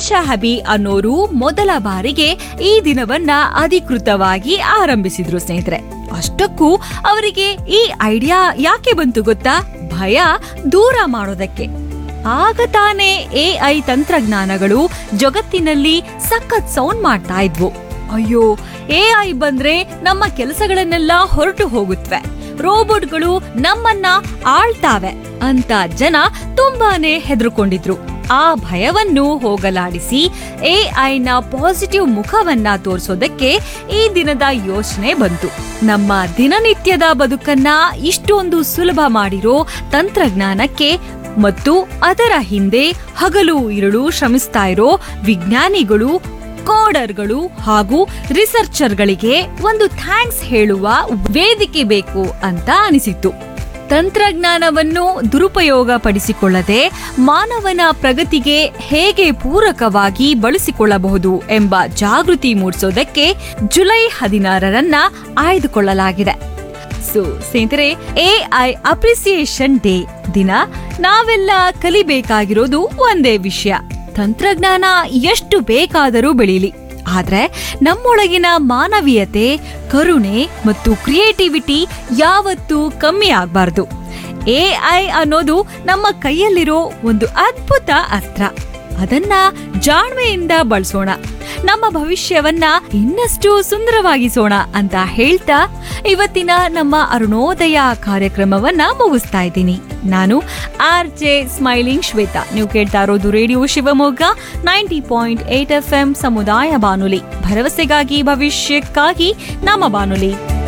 ಶಾಹಬಿ ಅನ್ನೋರು ಮೊದಲ ಬಾರಿಗೆ ಈ ದಿನವನ್ನ ಅಧಿಕೃತವಾಗಿ ಆರಂಭಿಸಿದ್ರು ಸ್ನೇಹಿತರೆ. ಅಷ್ಟಕ್ಕೂ ಅವರಿಗೆ ಈ ಐಡಿಯಾ ಯಾಕೆ ಬಂತು ಗೊತ್ತಾ? ಭಯ ದೂರ ಮಾಡೋದಕ್ಕೆ. ಆಗ ತಾನೇ ಎಐ ತಂತ್ರಜ್ಞಾನಗಳು ಜಗತ್ತಿನಲ್ಲಿ ಸಖತ್ ಸೌಂಡ್ ಮಾಡ್ತಾ ಇದ್ವು. ಅಯ್ಯೋ, ಎಐ ಬಂದ್ರೆ ನಮ್ಮ ಕೆಲಸಗಳನ್ನೆಲ್ಲ ಹೊರಟು ಹೋಗುತ್ತವೆ, ರೋಬೋಟ್ಗಳು ನಮ್ಮನ್ನ ಆಳ್ತಾವೆ ಅಂತ ಜನ ತುಂಬಾನೇ ಹೆದರ್ಕೊಂಡಿದ್ರು. ಆ ಭಯವನ್ನು ಹೋಗಲಾಡಿಸಿ ಎಐನ ಪಾಸಿಟಿವ್ ಮುಖವನ್ನ ತೋರಿಸೋದಕ್ಕೆ ಈ ದಿನದ ಯೋಚನೆ ಬಂತು. ನಮ್ಮ ದಿನನಿತ್ಯದ ಬದುಕನ್ನ ಇಷ್ಟೊಂದು ಸುಲಭ ಮಾಡಿರೋ ತಂತ್ರಜ್ಞಾನಕ್ಕೆ ಮತ್ತು ಅದರ ಹಿಂದೆ ಹಗಲು ಇರುಳು ಶ್ರಮಿಸ್ತಾ ಇರೋ ವಿಜ್ಞಾನಿಗಳು, ಕೋಡರ್ಗಳು ಹಾಗೂ ರಿಸರ್ಚರ್ಗಳಿಗೆ ಒಂದು ಥ್ಯಾಂಕ್ಸ್ ಹೇಳುವ ವೇದಿಕೆ ಬೇಕು ಅಂತ ಅನಿಸಿತು. ತಂತ್ರಜ್ಞಾನವನ್ನು ದುರುಪಯೋಗ ಪಡಿಸಿಕೊಳ್ಳದೆ ಮಾನವನ ಪ್ರಗತಿಗೆ ಹೇಗೆ ಪೂರಕವಾಗಿ ಬಳಸಿಕೊಳ್ಳಬಹುದು ಎಂಬ ಜಾಗೃತಿ ಮೂಡಿಸೋದಕ್ಕೆ ಜುಲೈ 16 ಆಯ್ದುಕೊಳ್ಳಲಾಗಿದೆ. ಸ್ನೇಹಿತರೆ, ಎಐ ಅಪ್ರಿಸಿಯೇಷನ್ ಡೇ ದಿನ ನಾವೆಲ್ಲ ಕಲಿಬೇಕಾಗಿರೋದು ಒಂದೇ ವಿಷಯ. ತಂತ್ರಜ್ಞಾನ ಎಷ್ಟು ಬೇಕಾದರೂ ಬೆಳೀಲಿ, ಆದ್ರೆ ನಮ್ಮೊಳಗಿನ ಮಾನವೀಯತೆ, ಕರುಣೆ ಮತ್ತು ಕ್ರಿಯೇಟಿವಿಟಿ ಯಾವತ್ತೂ ಕಮ್ಮಿ ಆಗ್ಬಾರ್ದು. ಎಐ ಅನ್ನೋದು ನಮ್ಮ ಕೈಯಲ್ಲಿರೋ ಒಂದು ಅದ್ಭುತ ಅಸ್ತ್ರ. ಅದನ್ನ ಜಾಣ್ಮೆಯಿಂದ ಬಳಸೋಣ, ನಮ್ಮ ಭವಿಷ್ಯವನ್ನ ಇನ್ನಷ್ಟು ಸುಂದರವಾಗಿಸೋಣ ಅಂತ ಹೇಳ್ತಾ ಇವತ್ತಿನ ನಮ್ಮ ಅರುಣೋದಯ ಕಾರ್ಯಕ್ರಮವನ್ನ ಮುಗಿಸ್ತಾ ಇದ್ದೀನಿ. ನಾನು RJ ಸ್ಮೈಲಿಂಗ್ ಶ್ವೇತಾ. ನೀವು ಕೇಳ್ತಾ ಇರೋದು ರೇಡಿಯೋ ಶಿವಮೊಗ್ಗ 90.8 FM ಸಮುದಾಯ ಬಾನುಲಿ, ಭರವಸೆಗಾಗಿ ಭವಿಷ್ಯಕ್ಕಾಗಿ ನಮ್ಮ ಬಾನುಲಿ.